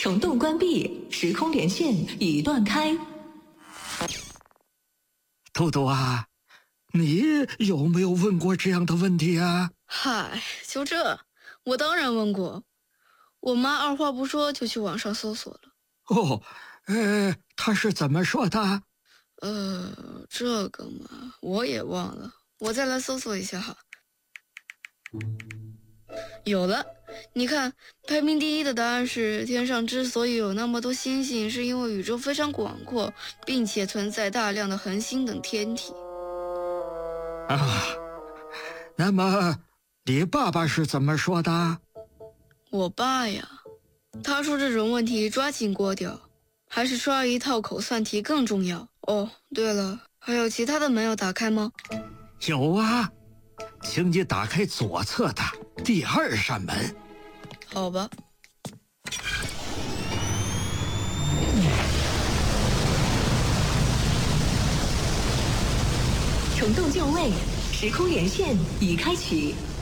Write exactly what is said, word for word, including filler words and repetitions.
虫洞关闭，时空连线已断开。 豆豆啊，你有没有问过这样的问题啊？ 嗨，就这，我当然问过。我妈二话不说就去网上搜索了。 哦，呃，她是怎么说的？ 呃，这个嘛，我也忘了，我再来搜索一下哈。有了，你看，排名第一的答案是天上之所以有那么多星星，是因为宇宙非常广阔，并且存在大量的恒星等天体。 啊，那么你爸爸是怎么说的？ 我爸呀，他说这种问题抓紧过掉，还是刷一套口算题更重要。哦，对了，还有其他的门要打开吗？ 有啊，请你打开左侧的第二扇门。 好吧。 虫洞就位，时空连线已开启。